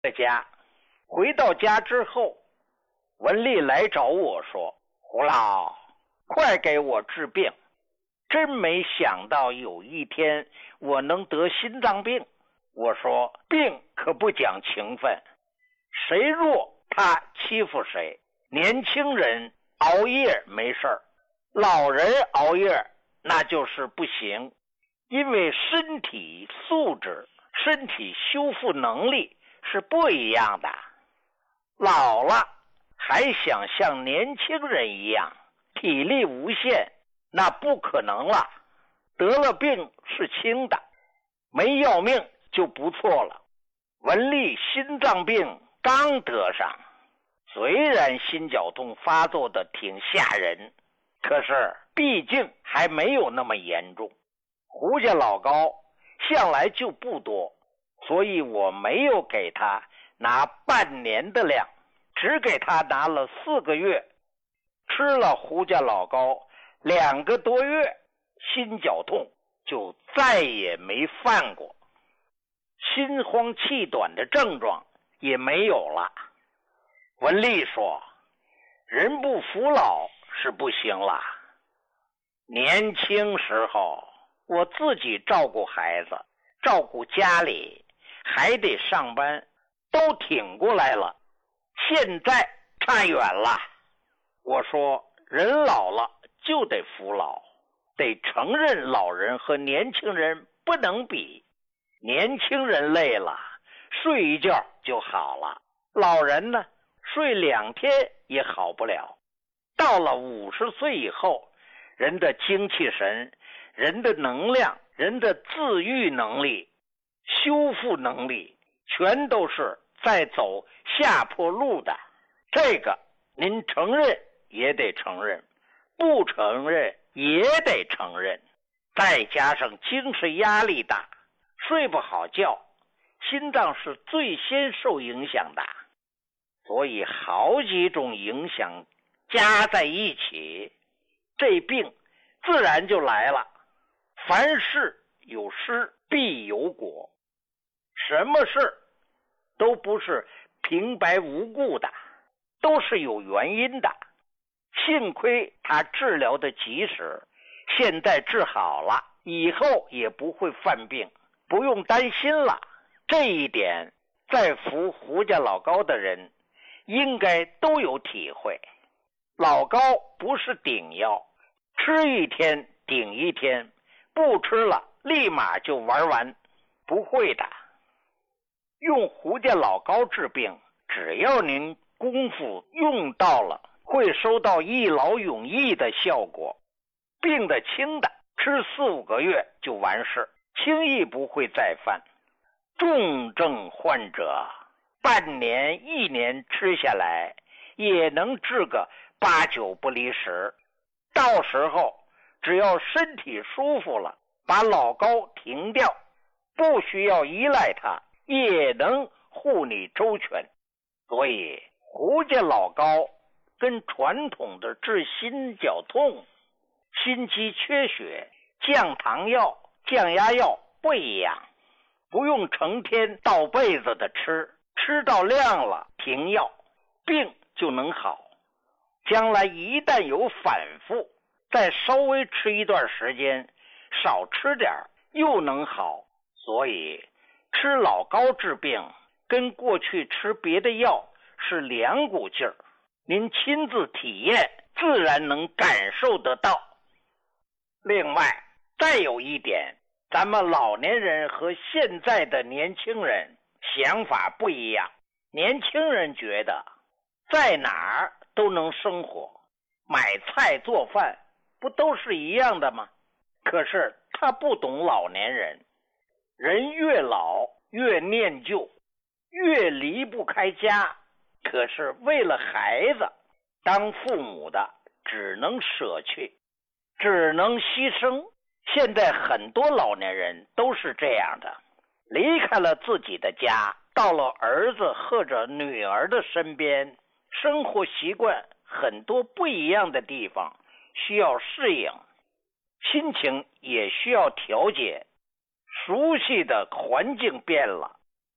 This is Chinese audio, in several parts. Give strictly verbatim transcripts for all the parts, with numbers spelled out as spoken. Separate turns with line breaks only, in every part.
的家。回到家之后，文丽来找我说：“胡老，快给我治病，真没想到有一天我能得心脏病。”我说：“病可不讲情分，谁弱他欺负谁。年轻人熬夜没事儿，老人熬夜那就是不行，因为身体素质、身体修复能力是不一样的。老了还想像年轻人一样体力无限，那不可能了。得了病是轻的，没要命就不错了。文丽心脏病刚得上，虽然心绞痛发作的挺吓人，可是毕竟还没有那么严重。胡家老高向来就不多，所以我没有给他拿半年的量，只给他拿了四个月。吃了胡家老高两个多月，心绞痛就再也没犯过，心慌气短的症状也没有了。文丽说：“人不服老是不行了。年轻时候我自己照顾孩子，照顾家里，还得上班，都挺过来了，现在差远了。”我说：“人老了就得服老，得承认老人和年轻人不能比。年轻人累了，睡一觉就好了，老人呢，睡两天也好不了。到了五十岁以后，人的精气神、人的能量、人的自愈能力、修复能力，全都是在走下坡路的。这个您承认也得承认，不承认也得承认。再加上精神压力大，睡不好觉，心脏是最先受影响的。所以好几种影响加在一起，这病自然就来了。凡事有失必有果，什么事都不是平白无故的，都是有原因的。幸亏他治疗的及时，现在治好了，以后也不会犯病，不用担心了。这一点在服胡家老高的人应该都有体会。老高不是顶药，吃一天顶一天，不吃了立马就玩完，不会的。用胡家老高治病，只要您功夫用到了，会收到一劳永逸的效果。病得轻的，吃四五个月就完事，轻易不会再犯。重症患者半年一年吃下来，也能治个八九不离十。到时候只要身体舒服了，把老高停掉，不需要依赖他，也能护你周全。所以胡家老高跟传统的治心绞痛、心肌缺血、降糖药、降压药不一样，不用成天倒被子的吃，吃到量了停药，病就能好。将来一旦有反复，再稍微吃一段时间，少吃点又能好。所以吃老高治病跟过去吃别的药是两股劲儿，您亲自体验自然能感受得到。另外再有一点，咱们老年人和现在的年轻人想法不一样。年轻人觉得在哪儿都能生活，买菜做饭不都是一样的吗？可是他不懂老年人，人越老越念旧，越离不开家。可是为了孩子，当父母的只能舍弃，只能牺牲。现在很多老年人都是这样的，离开了自己的家，到了儿子或者女儿的身边，生活习惯很多不一样的地方需要适应，心情也需要调节。熟悉的环境变了，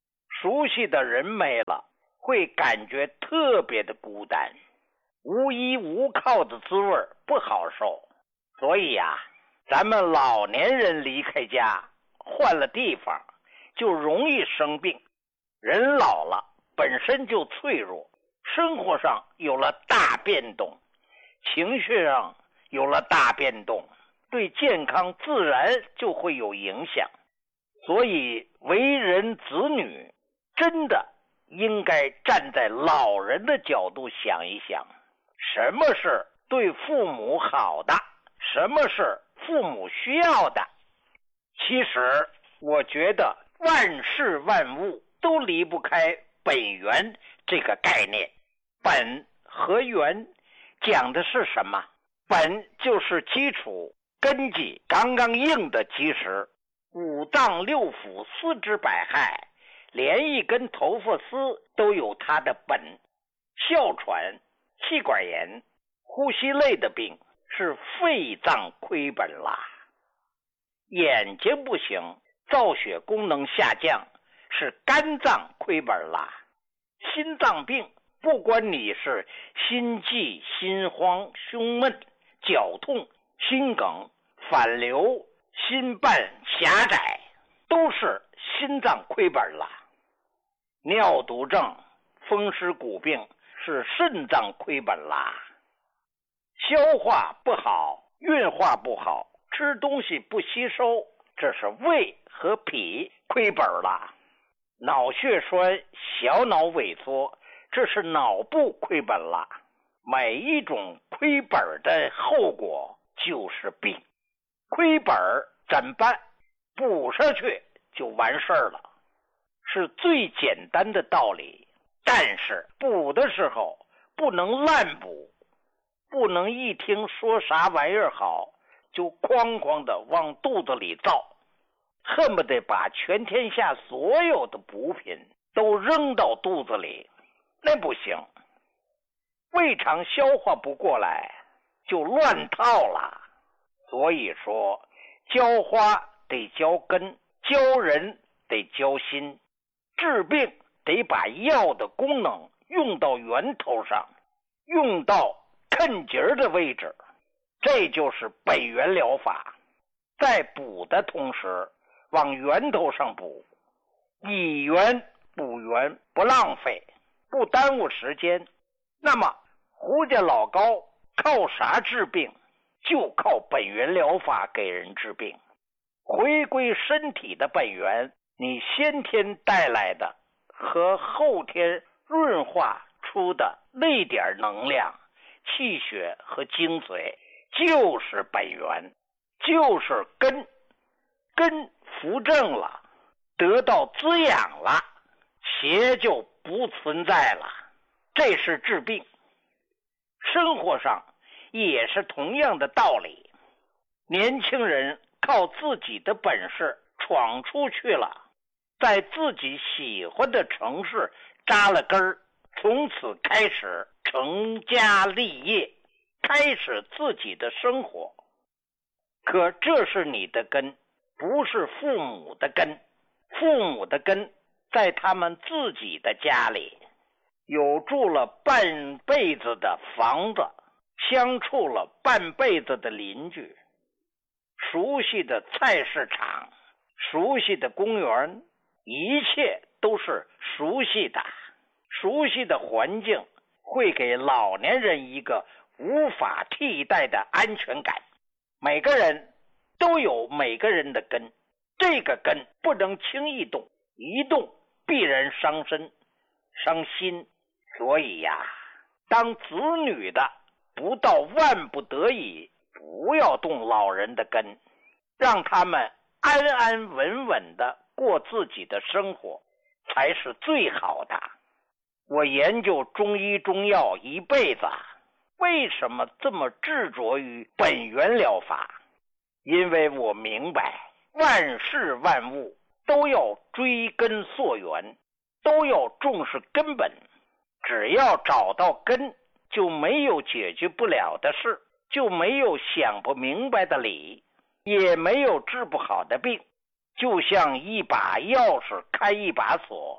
熟悉的人没了，会感觉特别的孤单，无依无靠的滋味不好受。所以呀、啊，咱们老年人离开家，换了地方，就容易生病。人老了本身就脆弱，生活上有了大变动，情绪上有了大变动，对健康自然就会有影响。所以为人子女真的应该站在老人的角度想一想，什么是对父母好的，什么是父母需要的。其实我觉得万事万物都离不开本源这个概念。本和源讲的是什么？本就是基础，根基刚刚硬的基石，五脏六腑四肢百骸，连一根头发丝都有它的本。哮喘、气管炎、呼吸类的病是肺脏亏本啦。眼睛不行，造血功能下降是肝脏亏本啦。心脏病不管你是心悸、心慌、胸闷、绞痛、心梗、反流、心瓣狭窄，都是心脏亏本啦。尿毒症、风湿骨病是肾脏亏本啦。消化不好、运化不好、吃东西不吸收，这是胃和脾亏本啦。脑血栓、小脑萎缩，这是脑部亏本啦。每一种亏本的后果就是病。亏本怎么办？补上去就完事儿了，是最简单的道理。但是补的时候不能滥补，不能一听说啥玩意儿好就哐哐的往肚子里造，恨不得把全天下所有的补品都扔到肚子里，那不行。胃肠消化不过来就乱套了。所以说浇花得浇根，教人得教心，治病得把药的功能用到源头上，用到坑节的位置，这就是本源疗法。在补的同时往源头上补，以源补源，不浪费，不耽误时间。那么胡家老高靠啥治病？就靠本源疗法给人治病。回归身体的本源，你先天带来的和后天润化出的那点能量、气血和精髓，就是本源，就是根。根扶正了，得到滋养了，邪就不存在了。这是治病。生活上也是同样的道理。年轻人靠自己的本事闯出去了，在自己喜欢的城市扎了根儿，从此开始成家立业，开始自己的生活。可这是你的根，不是父母的根。父母的根在他们自己的家里，有住了半辈子的房子，相处了半辈子的邻居，熟悉的菜市场，熟悉的公园，一切都是熟悉的。熟悉的环境会给老年人一个无法替代的安全感。每个人都有每个人的根，这个根不能轻易动，一动必然伤身伤心。所以呀，当子女的不到万不得已，不要动老人的根，让他们安安稳稳的过自己的生活才是最好的。我研究中医中药一辈子，为什么这么执着于本源疗法？因为我明白万事万物都要追根溯源，都要重视根本。只要找到根，就没有解决不了的事，就没有想不明白的理，也没有治不好的病。就像一把钥匙开一把锁，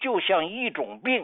就像一种病，